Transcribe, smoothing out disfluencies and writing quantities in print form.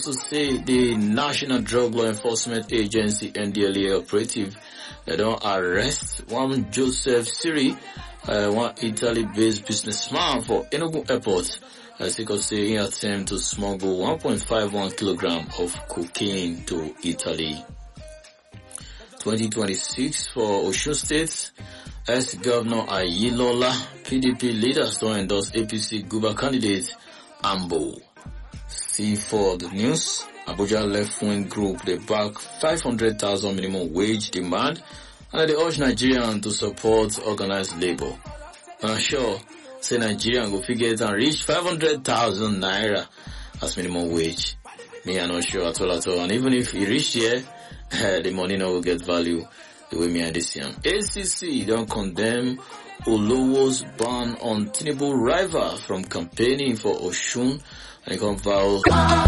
to say the National Drug Law Enforcement Agency NDLEA operative they don't arrest one Joseph Siri, one Italy-based businessman for Enugu Airport. As he could say, he attempted to smuggle 1.51 kilogram of cocaine to Italy. 2026 for Osun State. Ex-Governor Ayilola, PDP leaders don't endorse APC Guber candidate Ambo. See for the news, Abuja left-wing group, they back 500,000 minimum wage demand and they urge Nigerians to support organized labor. I'm sure, say Nigerian go figure it and reach 500,000 naira as minimum wage. Me, I'm not sure at all. And even if he reach here, the money no will get value the way me and this young. ACC don't condemn Olowo's ban on Tinubu rival from campaigning for Osun and he can vow